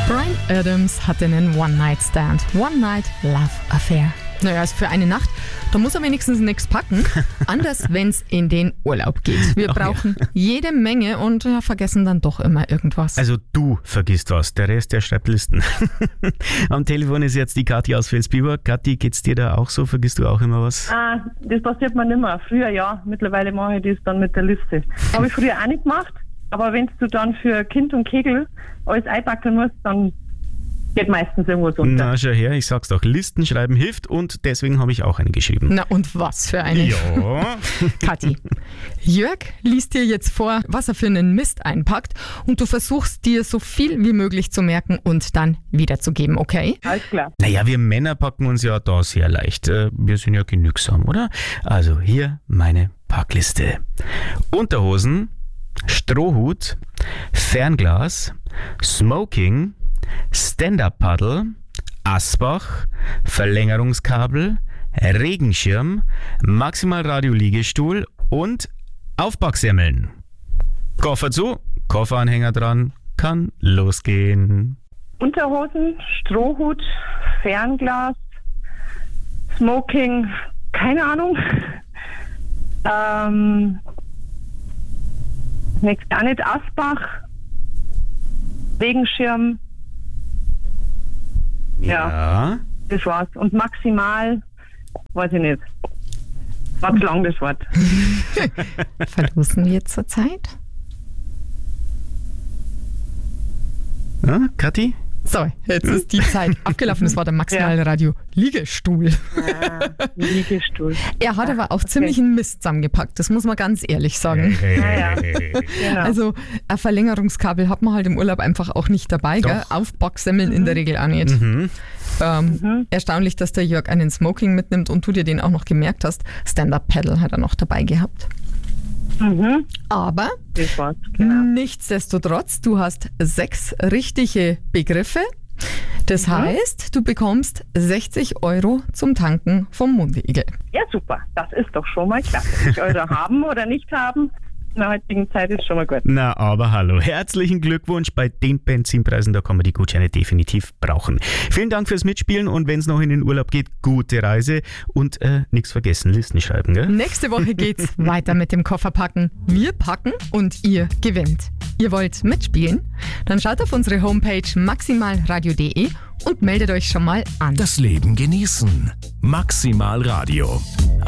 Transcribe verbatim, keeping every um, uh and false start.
Bryan Adams hatte einen One-Night-Stand. One-Night-Love-Affair. Naja, also für eine Nacht, da muss er wenigstens nichts packen. Anders, wenn es in den Urlaub geht. Wir Ach ja. brauchen jede Menge und ja, vergessen dann doch immer irgendwas. Also du vergisst was, der Rest, der schreibt Listen. Am Telefon ist jetzt die Kathi aus Vilsbiber. Kathi, geht's dir da auch so? Vergisst du auch immer was? Ah, das passiert mir nicht mehr. Früher ja, mittlerweile mache ich das dann mit der Liste. Habe ich früher auch nicht gemacht, aber wenn du dann für Kind und Kegel alles einpacken musst, dann geht meistens irgendwas unter. Na, schau her, ich sag's doch, Listen schreiben hilft und deswegen habe ich auch eine geschrieben. Na und was für eine? Ja. Kathi, Jörg liest dir jetzt vor, was er für einen Mist einpackt und du versuchst dir so viel wie möglich zu merken und dann wiederzugeben, okay? Alles klar. Naja, wir Männer packen uns ja da sehr leicht. Äh, Wir sind ja genügsam, oder? Also hier meine Packliste. Unterhosen, Strohhut, Fernglas, Smoking, Stand-Up-Paddle, Asbach, Verlängerungskabel, Regenschirm, Maximal-Radio-Liegestuhl und Aufbacksemmeln. Koffer zu, Kofferanhänger dran, kann losgehen. Unterhosen, Strohhut, Fernglas, Smoking, keine Ahnung. Ähm, nächstes auch nicht Asbach, Regenschirm. Ja. Das war's. Und maximal, weiß ich nicht. War zu lang das Wort. Verlosen wir zur Zeit? Ja, Kathi? So, jetzt ist die Zeit abgelaufen. Das war der Maximalradio Liegestuhl. Ah, Liegestuhl. Er hat aber auch ziemlich einen Mist zusammengepackt, das muss man ganz ehrlich sagen. Naja, genau. Also ein Verlängerungskabel hat man halt im Urlaub einfach auch nicht dabei, gell? Aufbacksemmeln in der Regel auch nicht. Mhm. Ähm, Mhm. Erstaunlich, dass der Jörg einen Smoking mitnimmt und du dir den auch noch gemerkt hast. Stand-Up-Paddle hat er noch dabei gehabt. Mhm. Aber Das war's, genau. nichtsdestotrotz, du hast sechs richtige Begriffe. Das Mhm. heißt, du bekommst sechzig Euro zum Tanken vom Munde-Igel. Ja, super. Das ist doch schon mal klasse. Ich Euro haben oder nicht haben, in der heutigen Zeit ist schon mal gut. Na, aber hallo. Herzlichen Glückwunsch. Bei den Benzinpreisen, da kann man die Gutscheine definitiv brauchen. Vielen Dank fürs Mitspielen und wenn es noch in den Urlaub geht, gute Reise und äh, nichts vergessen, Listen schreiben, gell? Nächste Woche geht's weiter mit dem Kofferpacken. Wir packen und ihr gewinnt. Ihr wollt mitspielen? Dann schaut auf unsere Homepage maximalradio punkt de und meldet euch schon mal an. Das Leben genießen. Maximal Radio.